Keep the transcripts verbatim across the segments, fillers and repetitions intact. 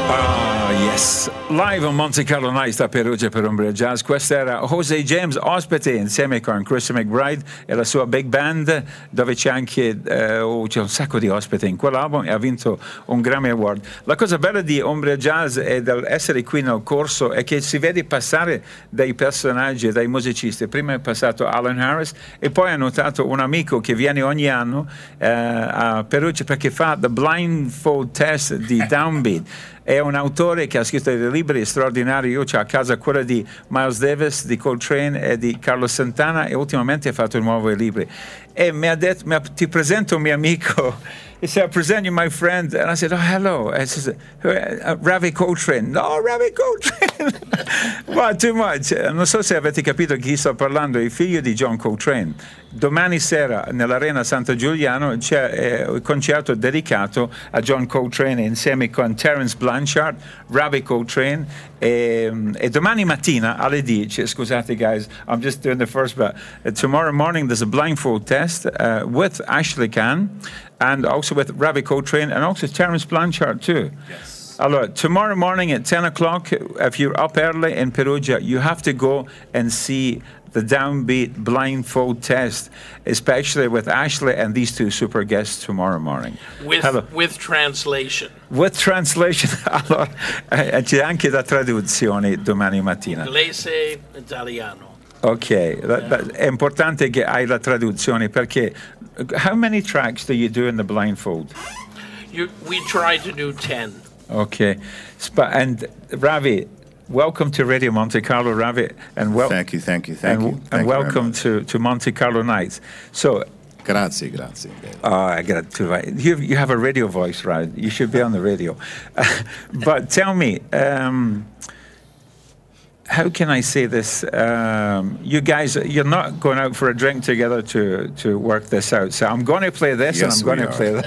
Ah, yes. Live a Monte Carlo Nights da Perugia per Umbria Jazz. Questa era Jose James, ospite insieme con Christian McBride e la sua big band, dove c'è anche eh, oh, c'è un sacco di ospiti in quell'album e ha vinto un Grammy Award. La cosa bella di Umbria Jazz e dell'essere qui nel corso è che si vede passare dai personaggi e dai musicisti. Prima è passato Alan Harris e poi ha notato un amico che viene ogni anno eh, a Perugia perché fa The Blindfold Test di Downbeat. È un autore che ha scritto dei libri straordinari. Io ho a casa quella di Miles Davis, di Coltrane e di Carlos Santana e ultimamente ha fatto nuovi libri. E mi ha detto, mi ha, ti presento un mio amico. He said, I present you my friend. And I said, oh, hello. And he said, uh, Ravi Coltrane. No, Ravi Coltrane. Well, too much. Non so se avete capito chi sto parlando, il figlio di John Coltrane. Domani sera nell'Arena Santa Giuliano c'è eh, un concerto dedicato a John Coltrane insieme con Terence Blanchard, Ravi Coltrane e, e domani mattina alle dieci, scusate guys, I'm just doing the first bit. Uh, tomorrow morning there's a blindfold test uh, with Ashley Kahn and also with Ravi Coltrane and also Terence Blanchard too. Yes. Allora, tomorrow morning at ten o'clock, if you're up early in Perugia, you have to go and see the Downbeat blindfold test, especially with Ashley and these two super guests tomorrow morning. With, with translation. With translation. Allora, eh, c'è anche la traduzione domani mattina. Inglese, italiano. Ok, yeah. È importante che hai la traduzione perché how many tracks do you do in the blindfold? You, we try to do ten. Okay, and Ravi, welcome to Radio Monte Carlo, Ravi, and wel- thank you, thank you, thank and, you, thank and you welcome to, to Monte Carlo Nights. So, grazie, grazie. Oh, I got to. You you have a radio voice, right? You should be on the radio. But tell me, um, how can I say this? Um, you guys, you're not going out for a drink together to, to work this out. So I'm going to play this yes, and I'm going to play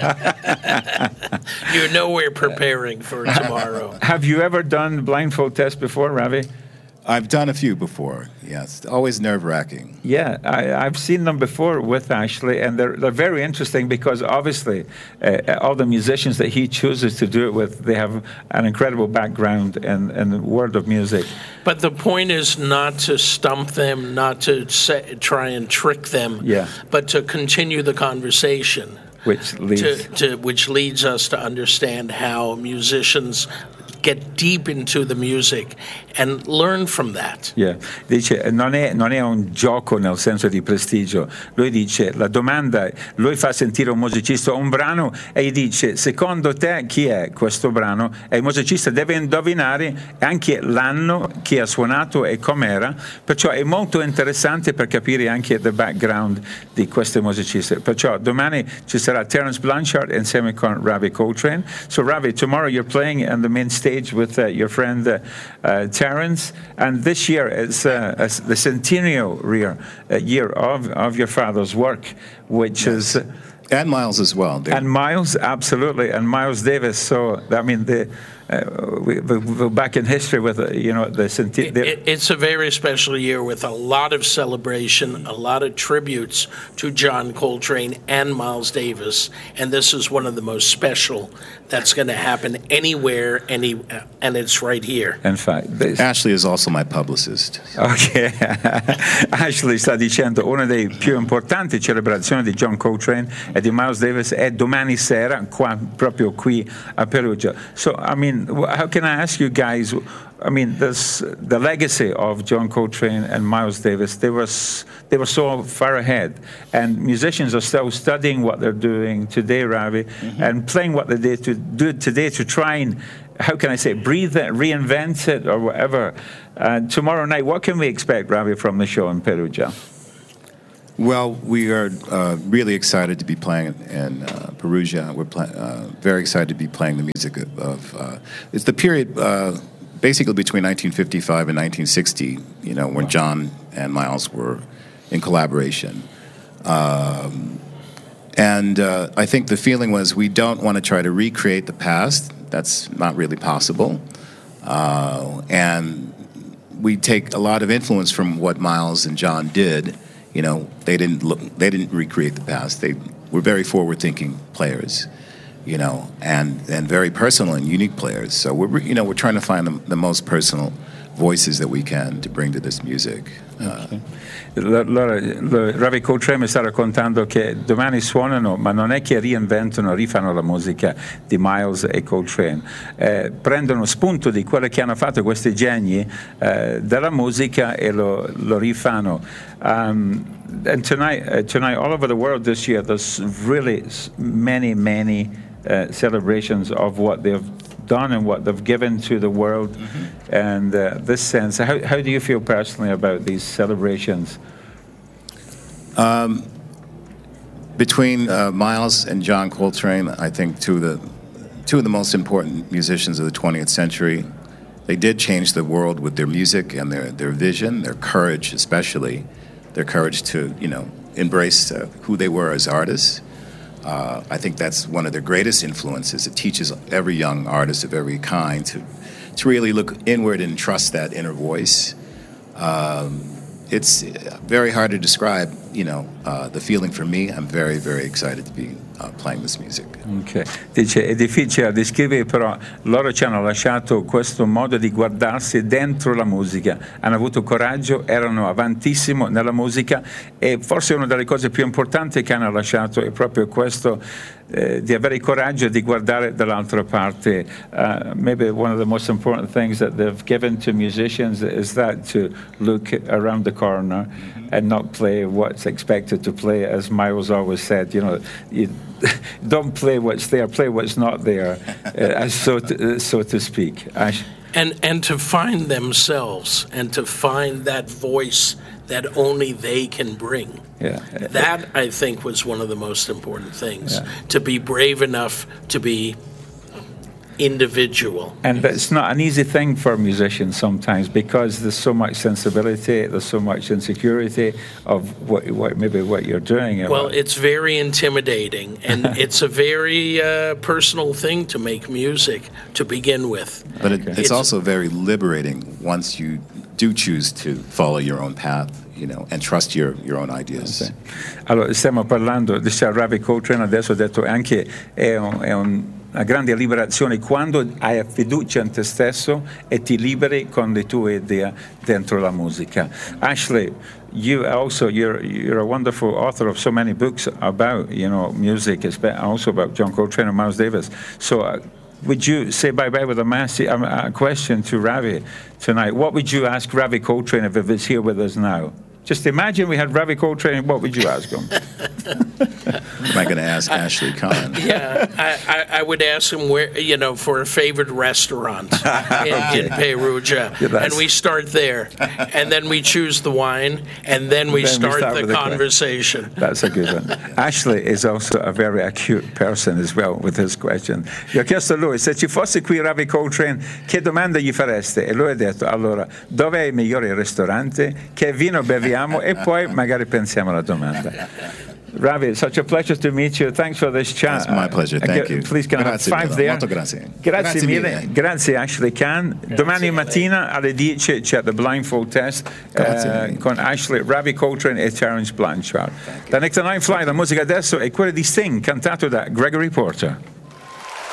that. You know we're preparing for tomorrow. Have you ever done blindfold tests before, Ravi? I've done a few before, yes. Always nerve-wracking. Yeah, I, I've seen them before with Ashley, and they're, they're very interesting because obviously uh, all the musicians that he chooses to do it with, they have an incredible background in, in the world of music. But the point is not to stump them, not to say, try and trick them, yeah. but to continue the conversation. Which leads, to, to, which leads us to understand how musicians get deep into the music and learn from that. Yeah. Dice, non è, non è un gioco nel senso di prestigio. Lui dice, la domanda, lui fa sentire un musicista un brano e gli dice, secondo te chi è questo brano? E il musicista deve indovinare anche l'anno che ha suonato e com'era, perciò è molto interessante per capire anche the background di questi musicisti. Perciò domani ci sarà Terence Blanchard insieme con Ravi Coltrane. So Ravi, tomorrow you're playing on the main stage with uh, your friend uh, uh, Terence, and this year is uh, the centennial year, uh, year of, of your father's work, which yes. is... And Miles as well. They're, and Miles, absolutely, and Miles Davis. So, I mean, the... Uh, we, we go back in history with, uh, you know, the centennial. It, it's a very special year with a lot of celebration, a lot of tributes to John Coltrane and Miles Davis, and this is one of the most special that's going to happen anywhere, any, uh, and it's right here. In fact, this... Ashley is also my publicist. Ok, Ashley sta dicendo una delle più importanti celebrazioni di John Coltrane e di Miles Davis è domani sera, qua, proprio qui a Perugia. So, I mean, how can I ask you guys, I mean, this, the legacy of John Coltrane and Miles Davis, they were, they were so far ahead, and musicians are still studying what they're doing today, Ravi, mm-hmm. and playing what they did to do today to try and, how can I say, breathe it, reinvent it, or whatever. Uh, tomorrow night, what can we expect, Ravi, from the show in Perugia? Well, we are uh, really excited to be playing in uh, Perugia. We're pl- uh, very excited to be playing the music of, of uh, it's the period uh, basically between nineteen fifty-five and nineteen sixty, you know, when John and Miles were in collaboration. Um, and uh, I think the feeling was we don't want to try to recreate the past. That's not really possible. Uh, and we take a lot of influence from what Miles and John did. You know, they didn't look, they didn't recreate the past. They were very forward-thinking players, you know, and, and very personal and unique players. So we're, you know, we're trying to find the, the most personal voices that we can to bring to this music. Okay. Allora, Ravi Coltrane mi sta raccontando che domani suonano, ma non è che reinventano, rifanno la musica di Miles e Coltrane, eh, prendono spunto di quello che hanno fatto questi geni eh, della musica e lo, lo rifanno. Um, and tonight, uh, tonight, all over the world this year, there's really many, many uh, celebrations of what they've done and what they've given to the world. Mm-hmm. And uh, this sense, how, how do you feel personally about these celebrations? Um, between uh, Miles and John Coltrane, I think two of the two of the most important musicians of the twentieth century. They did change the world with their music and their, their vision, their courage, especially their courage to, you know, embrace uh, who they were as artists. Uh, I think that's one of their greatest influences. It teaches every young artist of every kind to, to really look inward and trust that inner voice. Um, it's very hard to describe, you know, uh, the feeling for me. I'm very, very excited to be uh, playing this music. Okay. Dice, è difficile da descrivere, però loro ci hanno lasciato questo modo di guardarsi dentro la musica. Hanno avuto coraggio, erano avantissimo nella musica e forse una delle cose più importanti che hanno lasciato è proprio questo eh, di avere il coraggio di guardare dall'altra parte. Uh, maybe one of the most important things that they've given to musicians is that to look around the corner and not play what's expected to play, as Miles always said. You know, you don't play what's there, play what's not there, uh, so to, uh, so to speak. Ash? And and to find themselves and to find that voice that only they can bring. Yeah. That, I think, was one of the most important things. Yeah. To be brave enough to be individual. And it's not an easy thing for musicians sometimes because there's so much sensibility, there's so much insecurity of what, what maybe what you're doing. Well, it's very intimidating, and it's a very uh, personal thing to make music to begin with. But it, Okay. it's, It's- also very liberating once you do choose to follow your own path, you know, and trust your, your own ideas. Sì. Allora, stiamo parlando di Ravi Coltrane, adesso ho detto anche è, un, è un, una grande liberazione quando hai fiducia in te stesso e ti liberi con le tue idee dentro la musica. Ashley, you also you're you're a wonderful author of so many books about, you know, music, also about John Coltrane and Miles Davis. So uh, would you say bye-bye with a, massive, a, a question to Ravi tonight? What would you ask Ravi Coltrane if he was here with us now? Just imagine we had Ravi Coltrane, what would you ask him? Am I going to ask Ashley Kahn? Yeah, I, I, I would ask him where, you know, for a favorite restaurant in, in Perugia, Yeah, that's- and we start there, and then we choose the wine, and then we Then we start, start the with the que- conversation. That's a good one. Ashley is also a very acute person as well with his question. Gli ho chiesto a lui, se ci fosse qui Ravi Coltrane, che domanda gli fareste? E lui ha detto, allora, dov'è il migliore ristorante? Che vino beviamo? E poi magari pensiamo alla domanda. Ravi, it's such a pleasure to meet you. Thanks for this chat. It's my pleasure. Thank Uh, you. Please can I have Grazie five mille. there? Molto grazie. Grazie, Grazie mille. mille. Grazie Ashley Kahn. Domani mattina alle dieci c'è The Blindfold Test Grazie eh, mille. con Ashley, Ravi Coltrane e Terence Blanchard. Da Next to Nine Fly, la musica adesso è quella di Sting, cantato da Gregory Porter.